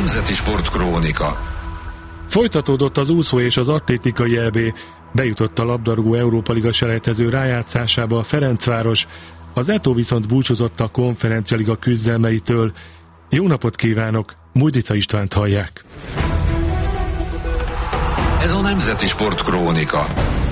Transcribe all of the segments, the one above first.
Nemzeti Sportkrónika. Folytatódott az úszó és az atlétikai EB, bejutott a labdarúgó Európa Liga selejtező rájátszásába a Ferencváros, az Eto viszont búcsúzott a Konferencia-liga küzdelmeitől. Jó napot kívánok, Mújdica Istvánt hallják. Ez a Nemzeti Sportkrónika.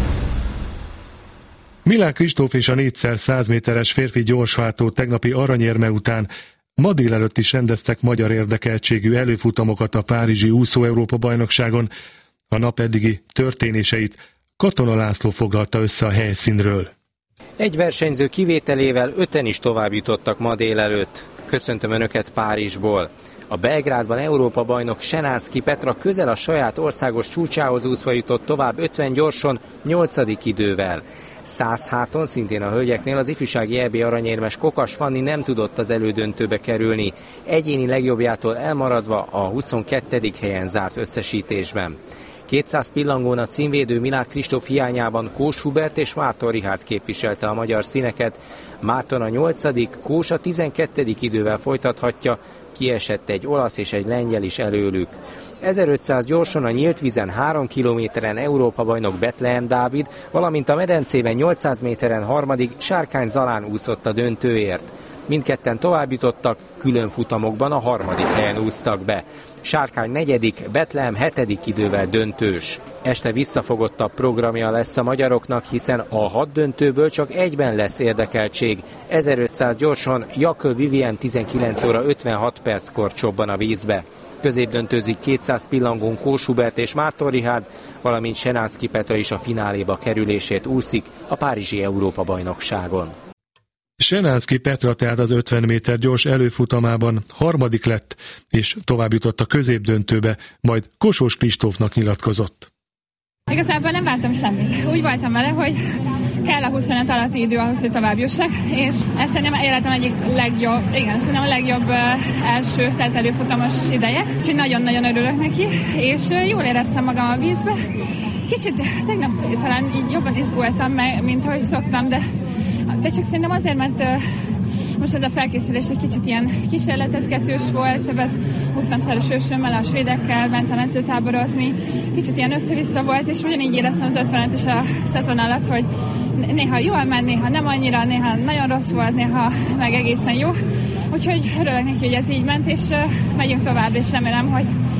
Milán Kristóf és a 4x100 méteres férfi gyorsváltó tegnapi aranyérme után ma délelőtt is rendeztek magyar érdekeltségű előfutamokat a párizsi úszó-Európa-bajnokságon. A nap eddigi történéseit Katona László foglalta össze a helyszínről. Egy versenyző kivételével 5-en is tovább jutottak ma délelőtt. Köszöntöm Önöket Párizsból. A Belgrádban Európa-bajnok Senánszky Petra közel a saját országos csúcsához úszva jutott tovább 50 gyorson, 8. idővel. 100 háton, szintén a hölgyeknél az ifjúsági EB aranyérmes Kokas Fanni nem tudott az elődöntőbe kerülni, egyéni legjobbjától elmaradva a 22. helyen zárt összesítésben. 200 pillangón a címvédő Milán Kristóf hiányában Kós Hubert és Márton Richárd képviselte a magyar színeket. Márton a 8., Kós a 12. idővel folytathatja, kiesett egy olasz és egy lengyel is előlük. 1500 gyorson a nyílt vízen 3 kilométeren Európa-bajnok Betlehem Dávid, valamint a medencében 800 méteren harmadik Sárkány Zalán úszott a döntőért. Mindketten tovább jutottak, külön futamokban a 3. helyen úsztak be. Sárkány 4., Betlehem 7. idővel döntős. Este visszafogottabb programja lesz a magyaroknak, hiszen a 6 döntőből csak egyben lesz érdekeltség. 1500 gyorson Jakö Vivien 19 óra 56 perckor csobban a vízbe. Középdöntőzik 200 pillangón Kós Hubert és Márton Richárd, valamint Senánszky Petra is a fináléba kerülését úszik a párizsi Európa-bajnokságon. Senánszky Petra tehát az 50 méter gyors előfutamában 3. lett, és tovább jutott a középdöntőbe, majd Kossuth Kristófnak nyilatkozott. Igazából nem vártam semmit. Úgy voltam vele, hogy kell a 25 alatti idő ahhoz, hogy tovább jussak, és ez szerintem életem egyik legjobb, szerintem a legjobb első telt előfutamos ideje. Úgyhogy nagyon-nagyon örülök neki, és jól éreztem magam a vízbe. Kicsit tegnap talán így jobban izgultam, mint ahogy szoktam, de csak szerintem azért, mert most ez a felkészülés egy kicsit ilyen kísérletezgetős volt, többet húztam szaros ősömmel, a svédekkel, mentem edzőtáborozni, kicsit ilyen össze-vissza volt, és ugyanígy éreztem az 50-et is a szezon alatt, hogy néha jól ment, néha nem annyira, néha nagyon rossz volt, néha meg egészen jó. Úgyhogy örülök neki, hogy ez így ment, és megyünk tovább, és remélem,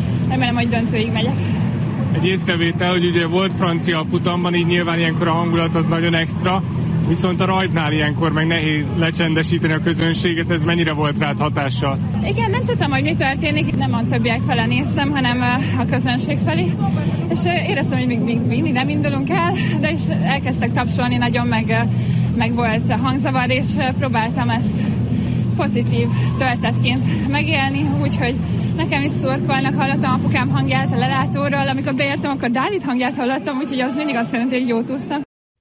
hogy döntőig megyek. Egy észrevétel, hogy ugye volt francia futamban, így nyilván ilyenkor a hangulat az nagyon extra, viszont a rajtnál ilyenkor meg nehéz lecsendesíteni a közönséget, ez mennyire volt rád hatással? Igen, nem tudtam, hogy mi történik, nem a többiek fele néztem, hanem a közönség felé, és éreztem, hogy még mindig nem indulunk el, de is elkezdtek tapsolni, nagyon meg volt hangzavar, és próbáltam ezt pozitív töltetként megélni, úgyhogy nekem is szurkolnak, hallottam apukám hangját a lelátóról, amikor beértem, akkor Dávid hangját hallottam, úgyhogy az mindig azt jelenti, hogy jót úsztam.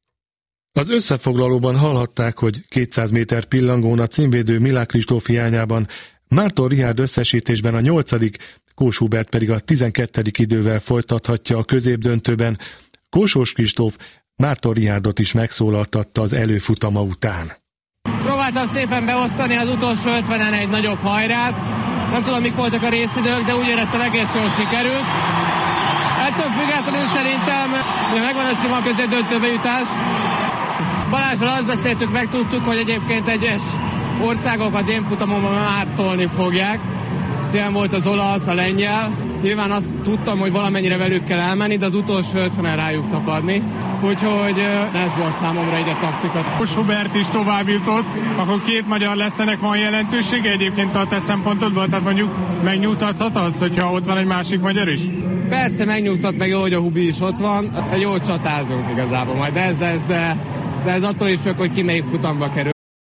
Az összefoglalóban hallhatták, hogy 200 méter pillangón a címvédő Milán Kristóf hiányában Márton Richárd összesítésben a 8., Kós Hubert pedig a 12. idővel folytathatja a középdöntőben. Kossuth Kristóf Márton Richárdot is megszólaltatta az előfutama után. Próbáltam szépen beosztani az utolsó 50-en egy nagyobb hajrát. Nem tudom, mik voltak a részidők, de úgy éreztem, egész jól sikerült. Ettől függetlenül szerintem megvan a sima középdöntőbe jutás. Balázsral azt beszéltük, megtudtuk, hogy egyébként egyes országok az én futamomban már tolni fogják. Ilyen volt az olasz, a lengyel. Nyilván azt tudtam, hogy valamennyire velük kell elmenni, de az utolsó 50-en rájuk tapadni. Úgyhogy ez volt számomra egy a taktika. Kós Hubert is tovább jutott, akkor 2 magyar lesz, ennek van jelentősége egyébként a te szempontodból? Tehát mondjuk megnyugtathat az, hogyha ott van egy másik magyar is? Persze megnyugtat, meg jó, hogy a Hubi is ott van. Jól csatázunk igazából majd, de ez attól is függ, hogy ki melyik futamba kerül.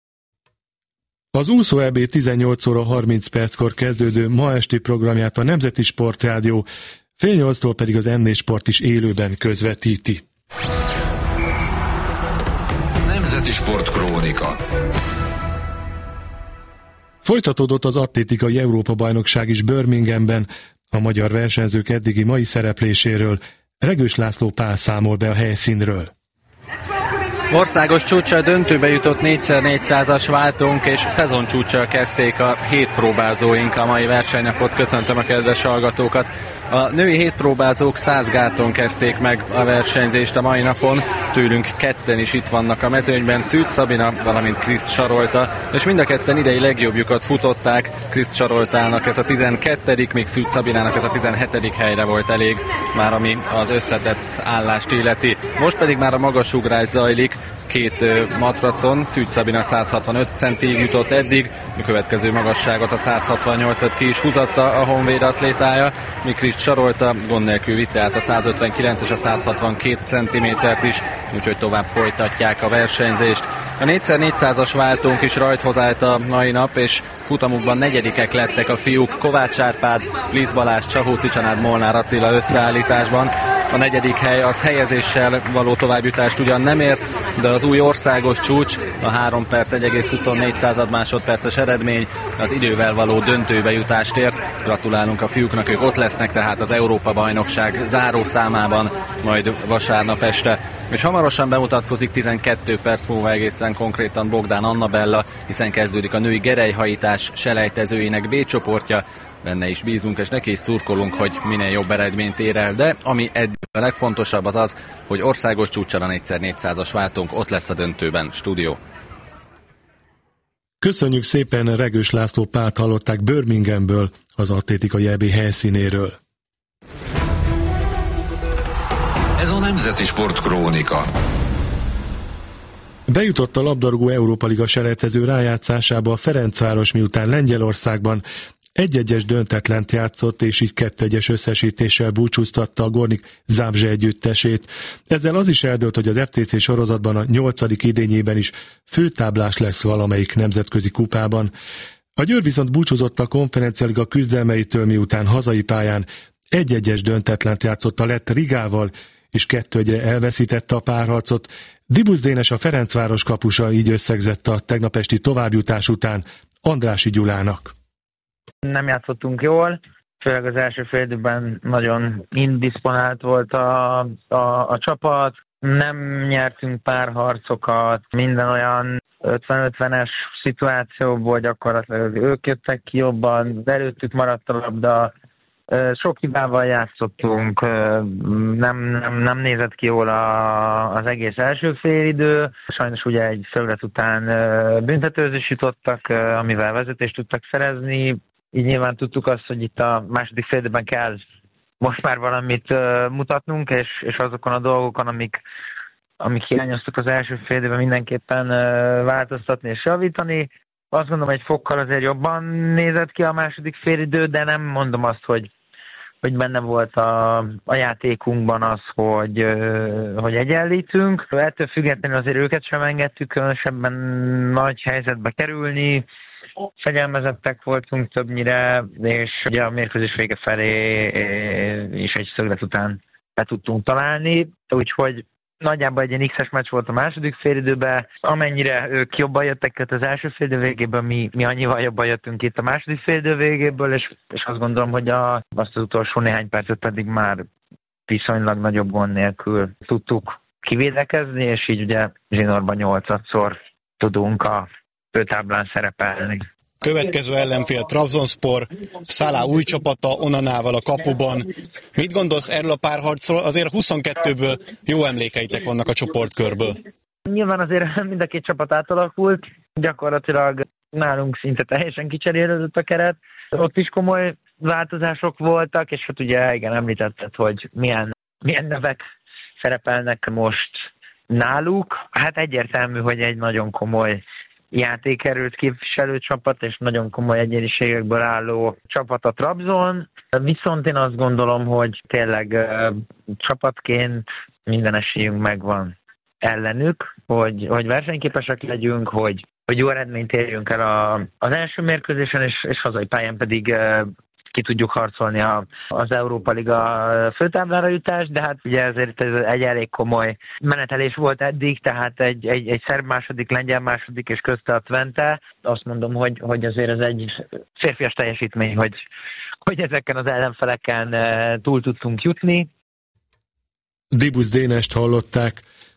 Az úszó EB 18 óra 30 perckor kezdődő ma esti programját a Nemzeti Sportrádió, 7:30-tól pedig az N4 Sport is élőben közvetíti. Nemzeti Sportkrónika. Folytatódott az atlétikai Európa-bajnokság is Birminghamben. A magyar versenyzők eddigi mai szerepléséről Regős László Pál számol be a helyszínről. Országos csúccsal döntőbe jutott 4x400-as váltónk, és szezoncsúccsal kezdték a hétpróbázóink a mai versenynapot. Köszöntöm a kedves hallgatókat! A női hétpróbázók 100 gáton kezdték meg a versenyzést a mai napon. Tőlünk ketten is itt vannak a mezőnyben, Szűcs Szabina, valamint Kriszt Sarolta, és mind a ketten idei legjobbjukat futották. Kriszt Saroltának ez a 12., még Szűcs Szabinának ez a 17. helyre volt elég, már ami az összetett állást illeti. Most pedig már a magasugrás zajlik. Két matracon, Szűcs Szabina 165 centig jutott eddig, a következő magasságot, a 168-at ki is húzatta a Honvéd atlétája, míg Kriszt Sarolta gond nélkül vitte át a 159 és a 162 centimétert is, úgyhogy tovább folytatják a versenyzést. A 4x400-as váltónk is rajthoz állt a mai nap, és futamukban negyedikek lettek a fiúk, Kovács Árpád, Lisz Balázs, Csahóci Csanád, Molnár Attila összeállításban. A negyedik hely az helyezéssel való továbbjutást ugyan nem ért, de az új országos csúcs, a 3 perc 1,24 másodperces eredmény az idővel való döntőbe jutást ért. Gratulálunk a fiúknak, ők ott lesznek tehát az Európa-bajnokság zárószámában majd vasárnap este. És hamarosan bemutatkozik 12 perc múlva egészen konkrétan Bogdán Annabella, hiszen kezdődik a női gerelyhajítás selejtezőinek B csoportja. Benne is bízunk, és neki is szurkolunk, hogy minél jobb eredményt ér el, de ami eddig a legfontosabb az az, hogy országos csúccsal a 4x400-as váltónk ott lesz a döntőben. Stúdió. Köszönjük szépen, Regős László Pált hallották Birminghamből, az atlétikai EB helyszínéről. Ez a Nemzeti Sport Krónika. Bejutott a labdarúgó Európa Liga selejtező rájátszásába a Ferencváros, miután Lengyelországban 1-1-es döntetlent játszott, és így 2-1-es összesítéssel búcsúztatta a Gornik Zabrze együttesét. Ezzel az is eldőlt, hogy az FTC sorozatban a 8. idényében is főtáblás lesz valamelyik nemzetközi kupában. A Győr viszont búcsúzott a Konferencialiga küzdelmeitől, miután hazai pályán 1-1-es döntetlent játszott a lett Rigával, és 2-1-re elveszítette a párharcot. Dibusz Dénes, a Ferencváros kapusa így összegzett a tegnap esti továbbjutás után Andrássy Gyulának. Nem játszottunk jól, főleg az első fél időben nagyon indisponált volt a csapat, nem nyertünk párharcokat, minden olyan 50-50-es szituációból gyakorlatilag ők jöttek ki jobban, előttük maradt a labda, sok hibával játszottunk, nem nézett ki jól az egész első félidő. Sajnos ugye egy szöglet után büntetőzést jutottak, amivel vezetést tudtak szerezni. Így nyilván tudtuk azt, hogy itt a második félidőben kell most már valamit mutatnunk, és azokon a dolgokon, amik hiányoztak az első félidőben, mindenképpen változtatni és javítani. Azt gondolom, egy fokkal azért jobban nézett ki a második félidő, de nem mondom azt, hogy benne volt a játékunkban az, hogy egyenlítünk. Ettől függetlenül azért őket sem engedtük különösebben nagy helyzetbe kerülni. Fegyelmezettek voltunk többnyire, és ugye a mérkőzés vége felé is egy szöglet után be tudtunk találni, úgyhogy nagyjából egy ilyen X-es meccs volt a második félidőben. Amennyire ők jobban jöttek az első félidő végéből, mi annyival jobban jöttünk itt a második félidő végéből, és azt gondolom, hogy azt az utolsó néhány percet pedig már viszonylag nagyobb gond nélkül tudtuk kivédekezni, és így ugye zsinórban 8-szor tudunk a főtáblán szerepelni. Következő ellenfél Trabzonspor, Salah új csapata Onanával a kapuban. Mit gondolsz erről a párharcról? Azért 22-ből jó emlékeitek vannak a csoportkörből. Nyilván azért mind a két csapat átalakult, gyakorlatilag nálunk szinte teljesen kicserélődött a keret. Ott is komoly változások voltak, és hát ugye igen, említetted, hogy milyen nevek szerepelnek most náluk. Hát egyértelmű, hogy egy nagyon komoly játékerőt képviselő csapat, és nagyon komoly egyéniségekből álló csapat a Trabzon. Viszont én azt gondolom, hogy tényleg csapatként minden esélyünk megvan ellenük, hogy versenyképesek legyünk, hogy jó eredményt érjünk el az első mérkőzésen, és hazai pályán pedig ki tudjuk harcolni az Európa Liga főtáblára jutást, de hát ugye ezért ez egy elég komoly menetelés volt eddig, tehát egy szerb második, lengyel második és közte a Twente. Azt mondom, hogy azért ez egy férfias teljesítmény, hogy ezeken az ellenfeleken túl tudtunk jutni. Dibusz Dénest hallották.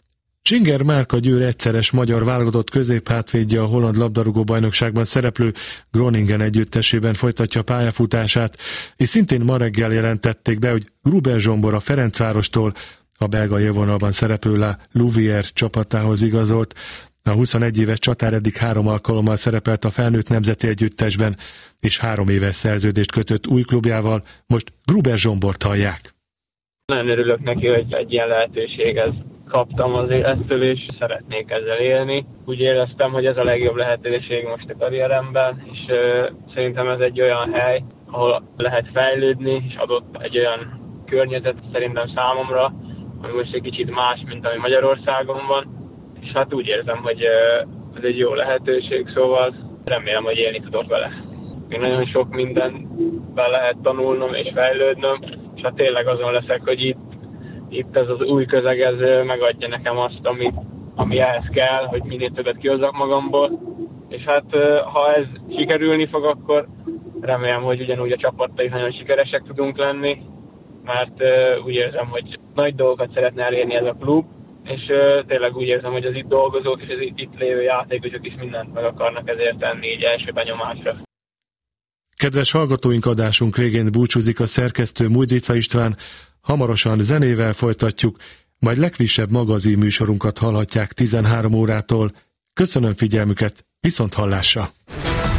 Csinger Márka Győr egyszeres magyar válogatott középhátvédje a holland labdarúgó-bajnokságban szereplő Groningen együttesében folytatja pályafutását, és szintén ma reggel jelentették be, hogy Gruber Zsombor a Ferencvárostól a belga élvonalban szereplő La Louvière csapatához igazolt. A 21 éves csatár eddig 3 alkalommal szerepelt a felnőtt nemzeti együttesben, és 3 éves szerződést kötött új klubjával, most Gruber Zsombort hallják. Nagyon örülök neki, hogy egy ilyen lehetőséget kaptam az élettől, és szeretnék ezzel élni. Úgy éreztem, hogy ez a legjobb lehetőség most a karrieremben, és szerintem ez egy olyan hely, ahol lehet fejlődni, és adott egy olyan környezet szerintem számomra, ami most egy kicsit más, mint ami Magyarországon van, és hát úgy érzem, hogy ez egy jó lehetőség, szóval remélem, hogy élni tudok vele. Még nagyon sok mindenben lehet tanulnom és fejlődnöm, és hát tényleg azon leszek, hogy itt ez az új közeg, ez megadja nekem azt, ami ehhez kell, hogy minél többet kihozzak magamból. És hát ha ez sikerülni fog, akkor remélem, hogy ugyanúgy a csapattai nagyon sikeresek tudunk lenni, mert úgy érzem, hogy nagy dolgokat szeretne elérni ez a klub, és tényleg úgy érzem, hogy az itt dolgozók és az itt lévő játékosok is mindent meg akarnak ezért tenni így első benyomásra. Kedves hallgatóink, adásunk végén búcsúzik a szerkesztő Mújdrica István, hamarosan zenével folytatjuk, majd legfrissebb magazin műsorunkat hallhatják 13 órától. Köszönöm figyelmüket, viszonthallásra!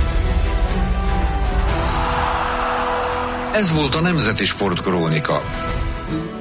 Ez volt a Nemzeti Sportkrónika.